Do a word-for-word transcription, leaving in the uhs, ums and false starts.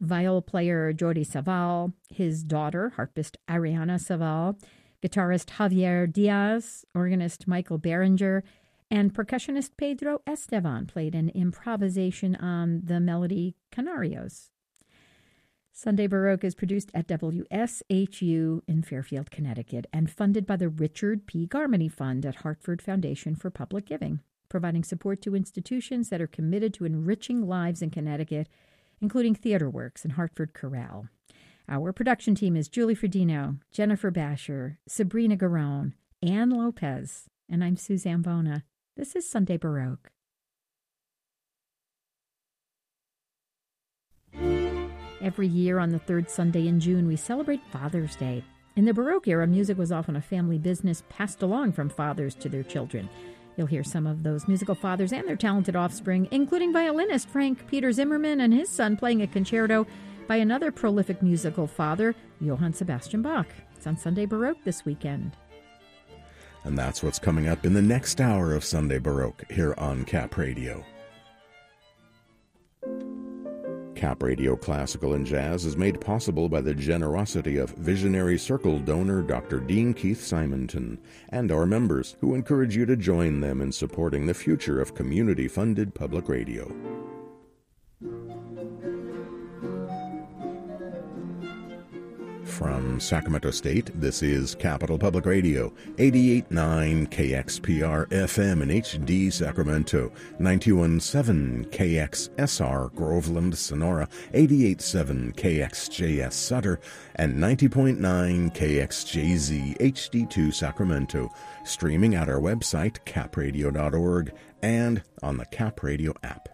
viol player Jordi Savall, his daughter, harpist Ariana Savall, guitarist Javier Diaz, organist Michael Berenger, and percussionist Pedro Estevan played an improvisation on the melody Canarios. Sunday Baroque is produced at W S H U in Fairfield, Connecticut, and funded by the Richard P. Garmany Fund at Hartford Foundation for Public Giving, providing support to institutions that are committed to enriching lives in Connecticut, including TheaterWorks and Hartford Chorale. Our production team is Julie Fredino, Jennifer Basher, Sabrina Garone, Ann Lopez, and I'm Suzanne Bona. This is Sunday Baroque. Every year on the third Sunday in June, we celebrate Father's Day. In the Baroque era, music was often a family business passed along from fathers to their children. You'll hear some of those musical fathers and their talented offspring, including violinist Frank Peter Zimmermann and his son playing a concerto by another prolific musical father, Johann Sebastian Bach. It's on Sunday Baroque this weekend. And that's what's coming up in the next hour of Sunday Baroque here on Cap Radio. Cap Radio Classical and Jazz is made possible by the generosity of Visionary Circle donor Doctor Dean Keith Simonton and our members, who encourage you to join them in supporting the future of community-funded public radio. From Sacramento State, this is Capital Public Radio, eighty-eight point nine K X P R F M in H D Sacramento, ninety-one point seven K X S R Groveland, Sonora, eighty-eight point seven K X J S Sutter, and ninety point nine K X J Z H D two Sacramento, streaming at our website, cap radio dot org, and on the Cap Radio app.